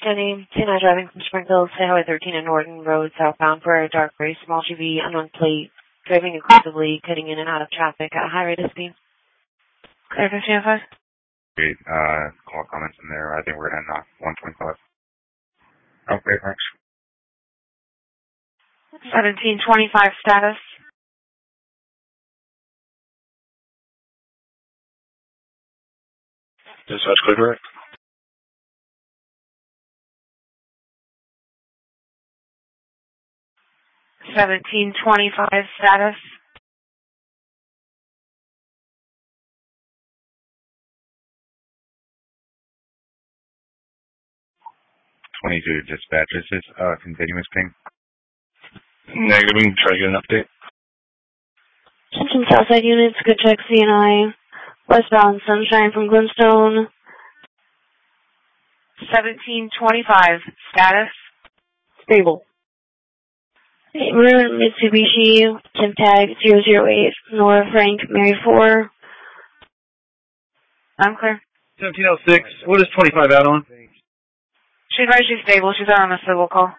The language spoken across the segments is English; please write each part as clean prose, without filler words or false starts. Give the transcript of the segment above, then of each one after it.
Jenny, Tina driving from Springfield to Highway 13 and Norton Road southbound for a dark gray small SUV, unknown plate, driving aggressively, cutting in and out of traffic at a high rate of speed. Clear 1505. Great, call comments in there. I think we're heading off 125. Okay, thanks. 1725 status. Dispatch clear direct. 1725 status. Dispatch. Is this continuous ping? Negative, we can try to get an update. Attention Southside units, good check CNI. Westbound Sunshine from Glenstone. 1725 status. Stable. Maroon Mitsubishi, temp tag 008, Nora Frank, Mary 4. I'm clear. 1706, what is 25 out on? She's right, she's stable. She's out on a civil call.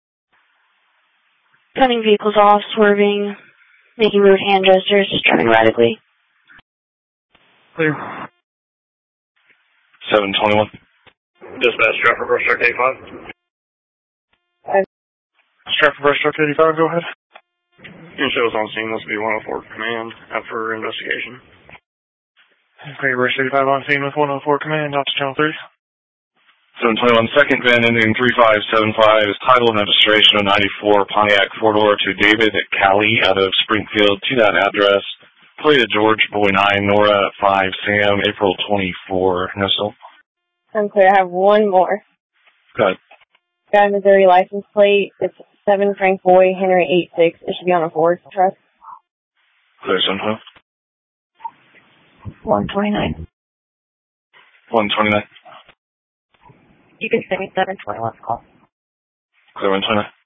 Cutting vehicles off, swerving, making rude hand gestures, just driving erratically. Clear. 721. Dispatch, traffic rush truck 85. Traffic rush truck 85, go ahead. Your show's on scene, must be 104 command after investigation. Okay, rush 85 on scene with 104 command, out to channel 3. 721, second van ending 3575 is title and registration of 94 Pontiac 4-door to David Callie out of Springfield to that address. Play to George, Boy 9, Nora 5, Sam, April 24. No, so. I'm clear. I have one more. Go ahead. Got a Missouri license plate. It's 7 Frank Boy, Henry 86. It should be on a Ford truck. Clear, somehow. 129. 129. You can send me 721 call. Clear, 129.